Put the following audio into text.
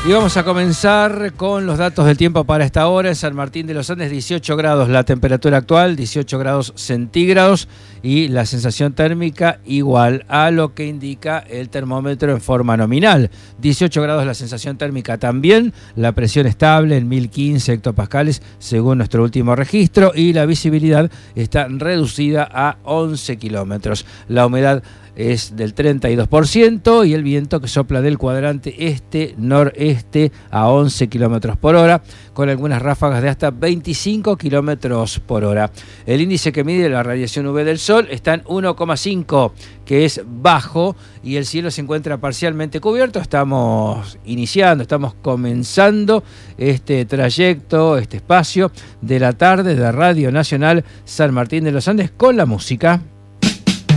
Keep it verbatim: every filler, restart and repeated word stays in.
Y vamos a comenzar con los datos del tiempo para esta hora. En San Martín de los Andes, dieciocho grados la temperatura actual, dieciocho grados centígrados, y la sensación térmica igual a lo que indica el termómetro en forma nominal. dieciocho grados la sensación térmica también, la presión estable en mil quince hectopascales según nuestro último registro, y la visibilidad está reducida a once kilómetros. La humedad es del treinta y dos por ciento y el viento que sopla del cuadrante este-noreste a once kilómetros por hora, con algunas ráfagas de hasta veinticinco kilómetros por hora. El índice que mide la radiación U V del sol está en uno coma cinco, que es bajo, y el cielo se encuentra parcialmente cubierto. Estamos iniciando, estamos comenzando este trayecto, este espacio de la tarde de Radio Nacional San Martín de los Andes con la música.